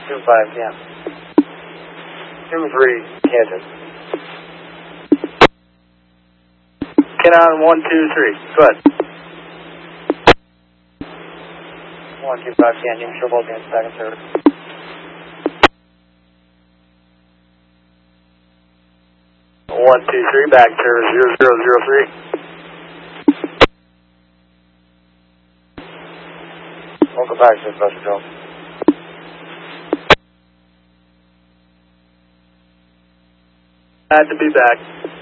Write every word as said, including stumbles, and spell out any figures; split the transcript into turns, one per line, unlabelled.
two five, yeah. two three, Kansas. Get on one two three, go ahead. one two five, Canyon, triple against second service. one two three, back service zero zero zero three. Welcome back to Buster Jones. Glad to be back.